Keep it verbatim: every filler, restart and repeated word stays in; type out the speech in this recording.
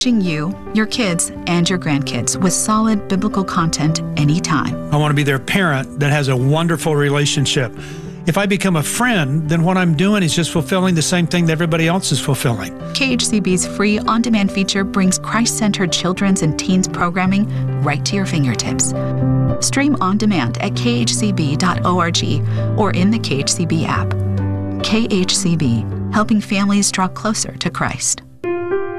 Reaching you, your kids, and your grandkids with solid biblical content anytime. I want to be their parent that has a wonderful relationship. If I become a friend, then what I'm doing is just fulfilling the same thing that everybody else is fulfilling. K H C B's free on-demand feature brings Christ-centered children's and teens programming right to your fingertips. Stream on demand at k h c b dot org or in the K H C B app. K H C B, helping families draw closer to Christ.